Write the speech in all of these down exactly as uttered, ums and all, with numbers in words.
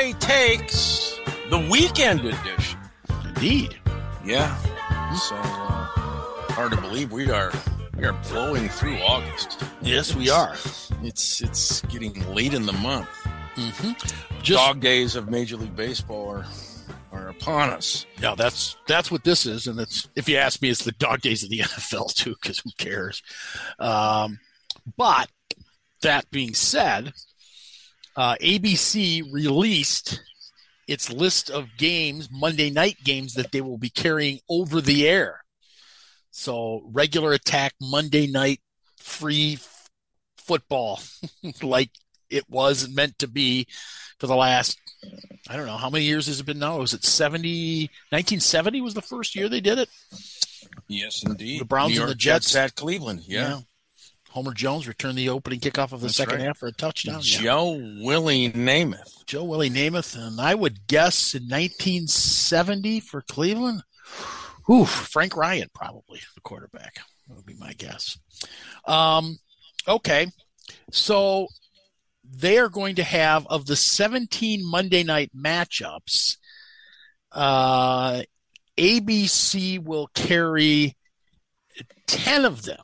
High Takes, the weekend edition. Indeed. Yeah. So uh, hard to believe we are we are blowing through August. Yes, we are. It's it's getting late in the month. Mm-hmm. Just, Dog days of Major League Baseball are are upon us. Yeah, that's that's what this is, and it's if you ask me, it's the dog days of the N F L too, because who cares? Um, but that being said, uh, A B C released its list of games, Monday night games that they will be carrying over the air. So regular attack Monday night free f- football, like it was meant to be for the last. I don't know. How many years has it been now? Was it seventy? nineteen seventy was the first year they did it? Yes, indeed. The Browns New and York the Jets. Jets at Cleveland, yeah. yeah. Homer Jones returned the opening kickoff of the That's second right. half for a touchdown. Joe yeah. Willie Namath. Joe Willie Namath. And I would guess in nineteen seventy for Cleveland, oof, Frank Ryan probably the quarterback. That would be my guess. Um, okay. So they are going to have, of the seventeen Monday night matchups, uh, A B C will carry ten of them.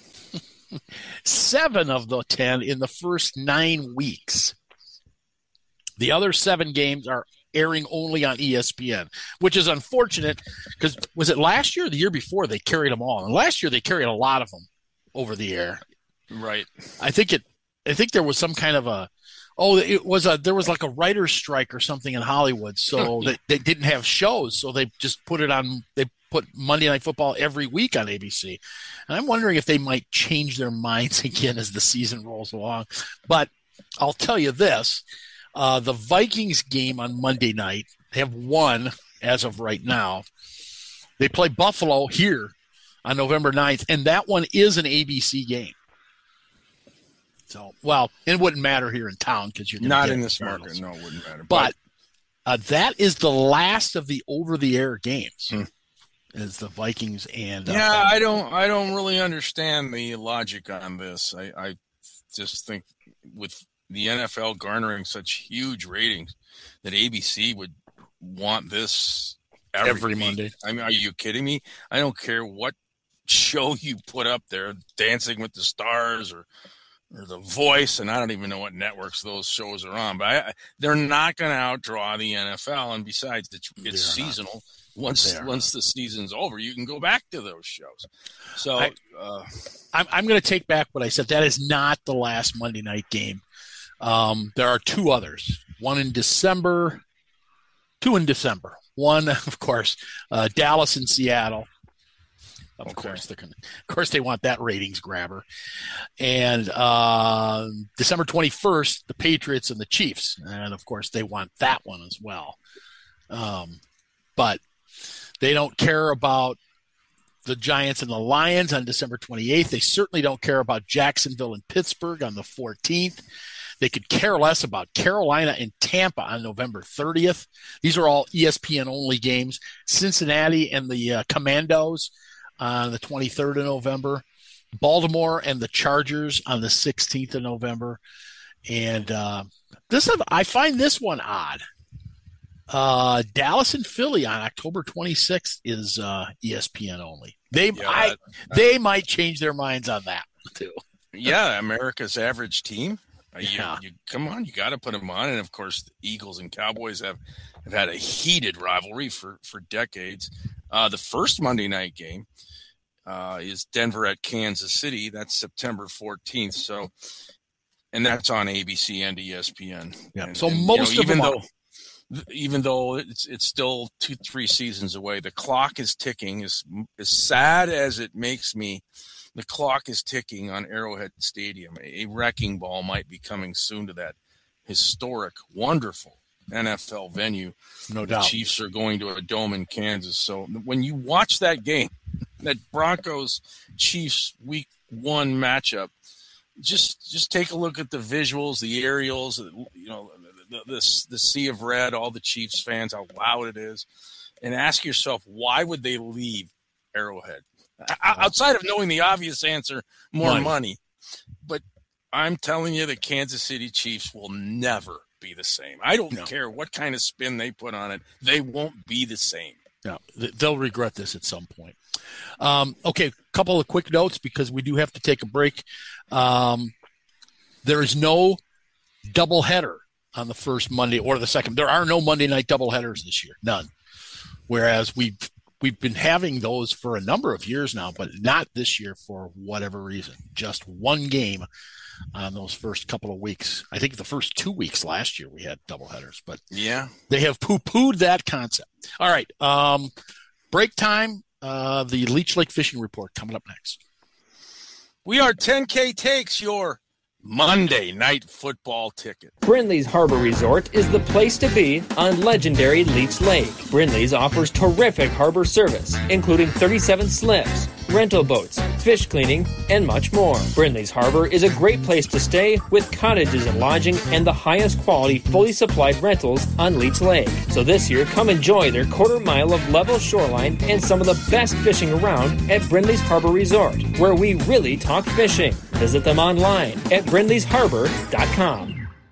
Seven of the ten in the first nine weeks. The other seven games are airing only on E S P N, which is unfortunate because was it last year or the year before they carried them all? And last year they carried a lot of them over the air. Right. I think it. I think there was some kind of a. Oh, it was a. There was like a writer's strike or something in Hollywood, so they, they didn't have shows, so they just put it on. They put Monday Night Football every week on A B C, and I'm wondering if they might change their minds again as the season rolls along. But I'll tell you this: uh, the Vikings game on Monday night, they have won as of right now. They play Buffalo here on November ninth, and that one is an A B C game. So, well, it wouldn't matter here in town because you're not in this market. No, it wouldn't matter. But, but uh, that is the last of the over-the-air games. Hmm. Is the Vikings and uh, yeah, I don't, I don't really understand the logic on this. I, I just think with the N F L garnering such huge ratings that A B C would want this every, every Monday. I mean, are you kidding me? I don't care what show you put up there, Dancing with the Stars or. or The Voice, and I don't even know what networks those shows are on, but I, they're not going to outdraw the N F L. And besides, it's, it's seasonal. Not. Once once not. the season's over, you can go back to those shows. So I, uh, I'm, I'm going to take back what I said. That is not the last Monday night game. Um, there are two others. One in December, two in December. One, of course, uh, Dallas and Seattle. Of okay. course, they're gonna, of course, they want that ratings grabber. And uh, December twenty-first, the Patriots and the Chiefs, and of course, they want that one as well. Um, but they don't care about the Giants and the Lions on December twenty-eighth. They certainly don't care about Jacksonville and Pittsburgh on the fourteenth. They could care less about Carolina and Tampa on November thirtieth. These are all E S P N only games. Cincinnati and the uh, Commandos on the twenty-third of November, Baltimore and the Chargers on the sixteenth of November. And uh, this I find this one odd. Uh, Dallas and Philly on October twenty-sixth is uh, E S P N only. They yeah, I, that, that, they might change their minds on that too. Yeah, America's average team. Uh, yeah. you, you, come on, you got to put them on. And, of course, the Eagles and Cowboys have, have had a heated rivalry for, for decades. Uh, the first Monday night game uh, is Denver at Kansas City. That's September fourteenth. So, and that's on A B C and E S P N. Yeah. And, so and, most you know, of even them though, are- even though it's it's still two three seasons away, the clock is ticking. As as sad as it makes me, the clock is ticking on Arrowhead Stadium. A wrecking ball might be coming soon to that historic, wonderful N F L venue. No the doubt. Chiefs are going to a dome in Kansas. So when you watch that game, that Broncos-Chiefs week one matchup, just just take a look at the visuals, the aerials, you know, the, the, the sea of red, all the Chiefs fans, how loud it is, and ask yourself, why would they leave Arrowhead? Outside of knowing the obvious answer, more money. money. But I'm telling you, the Kansas City Chiefs will never be the same. I don't No. care what kind of spin they put on it. They won't be the same. No, they'll regret this at some point. Um, okay, a couple of quick notes because we do have to take a break. Um, there is no doubleheader on the first Monday or the second. There are no Monday night doubleheaders this year, none. Whereas we've we've been having those for a number of years now, but not this year for whatever reason. Just one game on those first couple of weeks. I think the first two weeks last year we had doubleheaders, but yeah, they have poo-pooed that concept. All right, um, break time. Uh, the Leech Lake Fishing Report coming up next. We are ten K Takes, your Monday night football ticket. Brindley's Harbor Resort is the place to be on legendary Leech Lake. Brindley's offers terrific harbor service, including thirty-seven slips, rental boats, fish cleaning, and much more. Brindley's Harbor is a great place to stay with cottages and lodging and the highest quality fully supplied rentals on Leech Lake. So this year, come enjoy their quarter mile of level shoreline and some of the best fishing around at Brindley's Harbor Resort, where we really talk fishing. Visit them online at brindleys harbor dot com.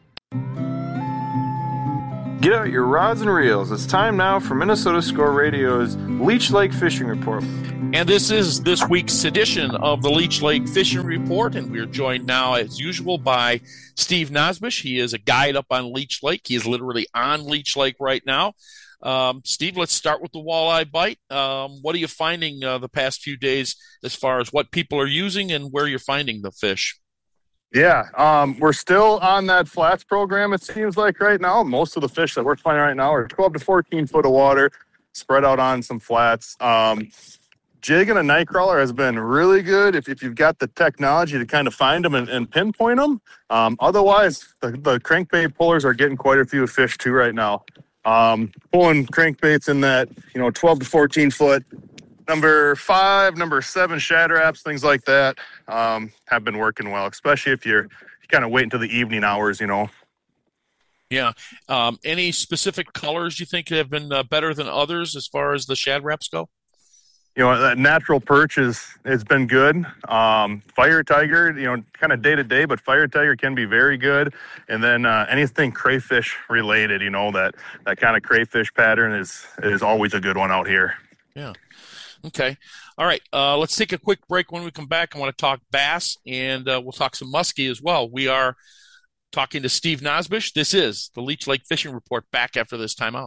Get out your rods and reels. It's time now for Minnesota Score Radio's Leech Lake Fishing Report. And this is this week's edition of the Leech Lake Fishing Report, and we're joined now, as usual, by Steve Nosbush. He is a guide up on Leech Lake. He is literally on Leech Lake right now. Um, Steve, let's start with the walleye bite. Um, what are you finding uh, the past few days as far as what people are using and where you're finding the fish? Yeah, um, we're still on that flats program, it seems like right now. Most of the fish that we're finding right now are twelve to fourteen foot of water spread out on some flats. Um, jig and a night crawler has been really good if, if you've got the technology to kind of find them and, and pinpoint them. Um, otherwise, the, the crankbait pullers are getting quite a few fish too right now. Um, pulling crankbaits in that, you know, twelve to fourteen foot, number five, number seven shatter apps, things like that, um, have been working well, especially if you're you kind of wait until the evening hours, you know. Yeah. Um, any specific colors you think have been uh, better than others as far as the shad wraps go? You know, that natural perch is, it's been good. Um, Fire Tiger, you know, kind of day to day, but Fire Tiger can be very good. And then uh, anything crayfish related, you know, that, that kind of crayfish pattern is, is always a good one out here. Yeah. Okay. All right. Uh, let's take a quick break. When we come back, I want to talk bass, and uh, we'll talk some muskie as well. We are talking to Steve Nosbush. This is the Leech Lake Fishing Report, back after this timeout.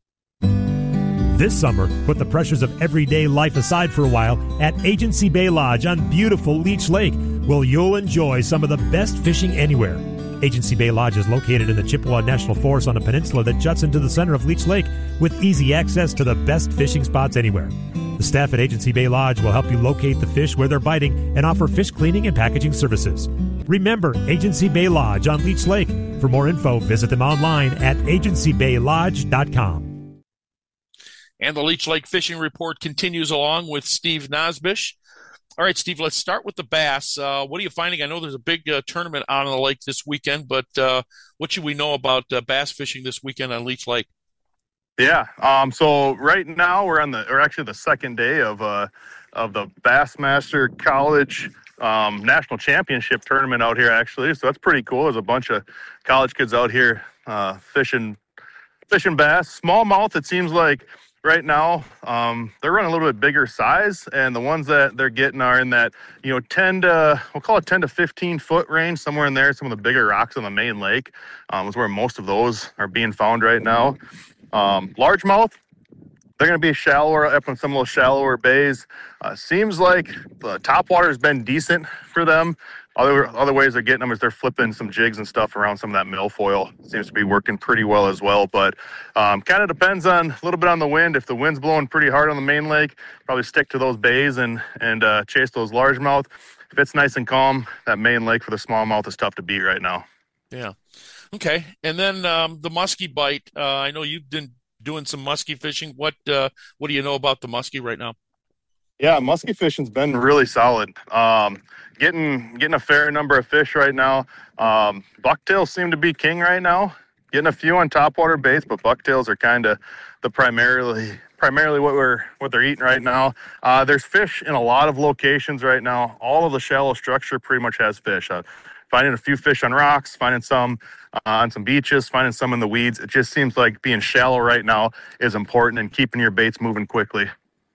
This summer, put the pressures of everyday life aside for a while at Agency Bay Lodge on beautiful Leech Lake, where you'll enjoy some of the best fishing anywhere. Agency Bay Lodge is located in the Chippewa National Forest on a peninsula that juts into the center of Leech Lake with easy access to the best fishing spots anywhere. The staff at Agency Bay Lodge will help you locate the fish where they're biting and offer fish cleaning and packaging services. Remember Agency Bay Lodge on Leech Lake. For more info, visit them online at agency bay lodge dot com. And the Leech Lake Fishing Report continues along with Steve Nosbush. All right, Steve, let's start with the bass. Uh, what are you finding? I know there's a big uh, tournament out on the lake this weekend, but uh, what should we know about uh, bass fishing this weekend on Leech Lake? Yeah, um, so right now we're on the, or actually the second day of uh, of the Bassmaster College um, National Championship tournament out here, actually. So that's pretty cool. There's a bunch of college kids out here uh, fishing, fishing bass. Smallmouth, it seems like right now um, they're running a little bit bigger size, and the ones that they're getting are in that, you know, ten to, we'll call it ten to fifteen foot range, somewhere in there. Some of the bigger rocks on the main lake um, is where most of those are being found right now. Um, largemouth, they're going to be shallower up in some of those shallower bays. Uh, seems like the top water has been decent for them. Other other ways they're getting them is they're flipping some jigs and stuff around some of that milfoil. Seems to be working pretty well as well. But um, kind of depends on a little bit on the wind. If the wind's blowing pretty hard on the main lake, probably stick to those bays and and uh, chase those largemouth. If it's nice and calm, that main lake for the smallmouth is tough to beat right now. Yeah. Okay. And then um, the muskie bite. Uh, I know you've been doing some muskie fishing. What uh, what do you know about the muskie right now? Yeah, muskie fishing's been really solid. Um, getting getting a fair number of fish right now. Um, bucktails seem to be king right now. Getting a few on topwater baits, but bucktails are kind of the primarily primarily what we're what they're eating right now. Uh, there's fish in a lot of locations right now. All of the shallow structure pretty much has fish. Uh, finding a few fish on rocks, finding some uh, on some beaches, finding some in the weeds. It just seems like being shallow right now is important and keeping your baits moving quickly.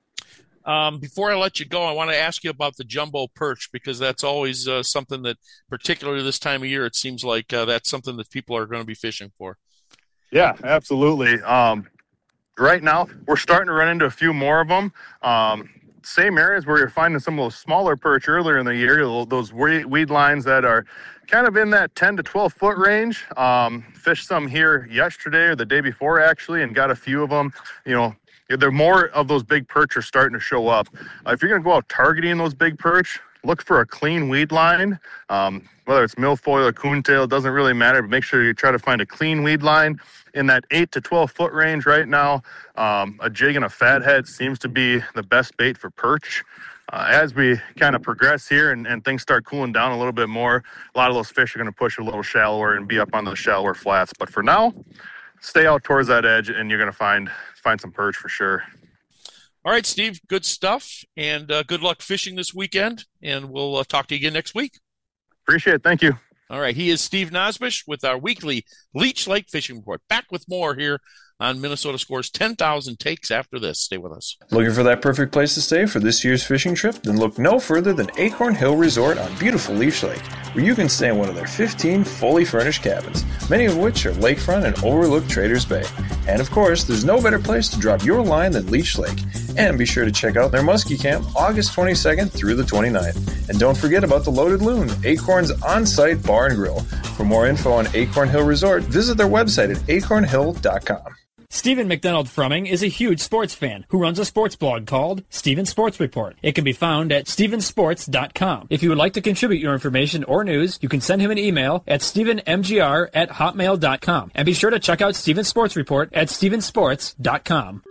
Um, before I let you go, I want to ask you about the jumbo perch, because that's always uh, something that, particularly this time of year, it seems like uh, that's something that people are going to be fishing for. Yeah, absolutely. Um, right now, we're starting to run into a few more of them. Um, same areas where you're finding some of those smaller perch earlier in the year, those weed lines that are kind of in that ten to twelve foot range. Um, fished some here yesterday or the day before, actually, and got a few of them, you know. There more of those big perch are starting to show up. Uh, if you're going to go out targeting those big perch, look for a clean weed line. Um, whether it's milfoil or coontail, it doesn't really matter, but make sure you try to find a clean weed line in that eight to twelve foot range right now. Um, a jig and a fathead seems to be the best bait for perch. Uh, as we kind of progress here and, and things start cooling down a little bit more, a lot of those fish are going to push a little shallower and be up on the shallower flats. But for now, stay out towards that edge and you're going to find find some perch for sure. All right, Steve, good stuff, and uh, good luck fishing this weekend, and we'll uh, talk to you again next week. Appreciate it. Thank you. All right, he is Steve Nosbush with our weekly Leech Lake Fishing Report. Back with more here on Minnesota Scores ten thousand Takes after this. Stay with us. Looking for that perfect place to stay for this year's fishing trip? Then look no further than Acorn Hill Resort on beautiful Leech Lake, where you can stay in one of their fifteen fully furnished cabins, many of which are lakefront and overlook Traders Bay. And of course, there's no better place to drop your line than Leech Lake. And be sure to check out their Muskie Camp August twenty-second through the twenty-ninth. And don't forget about the Loaded Loon, Acorn's on-site bar and grill. For more info on Acorn Hill Resort, visit their website at acorn hill dot com. Stephen McDonald Frumming is a huge sports fan who runs a sports blog called Stephen Sports Report. It can be found at stephen sports dot com. If you would like to contribute your information or news, you can send him an email at stephen m g r at hotmail dot com. And be sure to check out Stephen Sports Report at stephen sports dot com.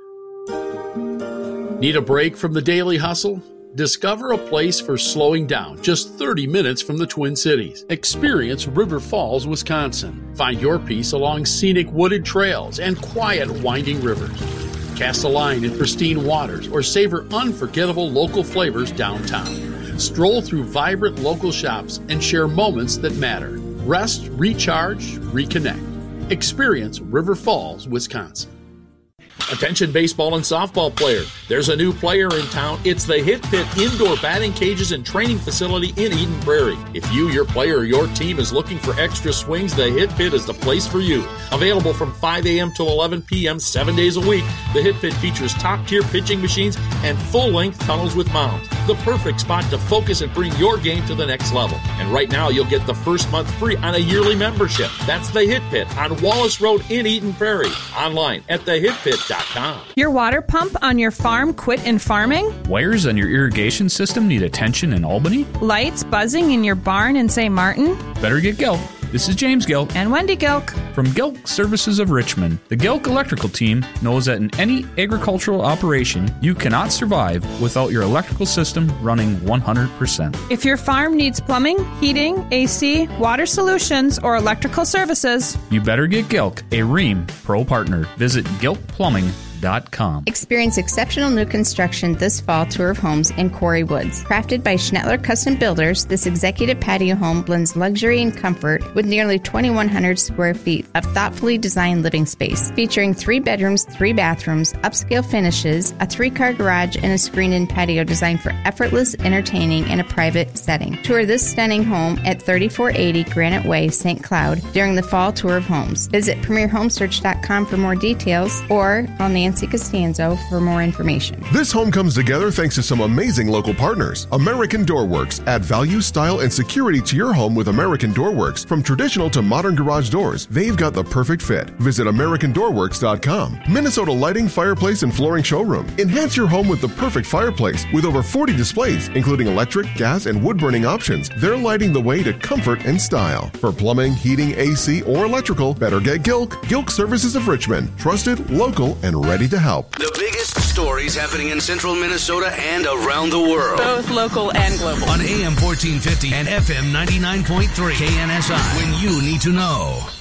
Need a break from the daily hustle? Discover a place for slowing down just thirty minutes from the Twin Cities. Experience River Falls, Wisconsin. Find your peace along scenic wooded trails and quiet winding rivers. Cast a line in pristine waters or savor unforgettable local flavors downtown. Stroll through vibrant local shops and share moments that matter. Rest, recharge, reconnect. Experience River Falls, Wisconsin. Attention baseball and softball players. There's a new player in town. It's the Hit Pit Indoor Batting Cages and Training Facility in Eden Prairie. If you, your player, or your team is looking for extra swings, the Hit Pit is the place for you. Available from five a.m. till eleven p.m. seven days a week, the Hit Pit features top-tier pitching machines and full-length tunnels with mounds. The perfect spot to focus and bring your game to the next level. And right now, you'll get the first month free on a yearly membership. That's the Hit Pit on Wallace Road in Eden Prairie. Online at the hit pit dot com. Your water pump on your farm quit in farming? Wires on your irrigation system need attention in Albany? Lights buzzing in your barn in Saint Martin? Better get Gilk. This is James Gilk. And Wendy Gilk. From Gilk Services of Richmond. The Gilk Electrical team knows that in any agricultural operation, you cannot survive without your electrical system running one hundred percent. If your farm needs plumbing, heating, A C, water solutions, or electrical services, you better get Gilk, a Rheem Pro partner. Visit gilk plumbing dot com. Experience exceptional new construction this fall tour of homes in Quarry Woods. Crafted by Schnettler Custom Builders, this executive patio home blends luxury and comfort with nearly twenty-one hundred square feet of thoughtfully designed living space, featuring three bedrooms, three bathrooms, upscale finishes, a three-car garage, and a screened-in patio designed for effortless entertaining in a private setting. Tour this stunning home at thirty-four eighty Granite Way, Saint Cloud during the fall tour of homes. Visit premier home search dot com for more details or on the Nancy Costanzo for more information. This home comes together thanks to some amazing local partners. American Door Works. Add value, style, and security to your home with American Door Works. From traditional to modern garage doors, they've got the perfect fit. Visit american door works dot com. Minnesota Lighting, Fireplace, and Flooring Showroom. Enhance your home with the perfect fireplace. With over forty displays, including electric, gas, and wood-burning options, they're lighting the way to comfort and style. For plumbing, heating, A C, or electrical, better get Gilk. Gilk Services of Richmond. Trusted, local, and ready to help. The biggest stories happening in central Minnesota and around the world. Both local and global. On A M fourteen fifty and F M ninety-nine point three K N S I. When you need to know.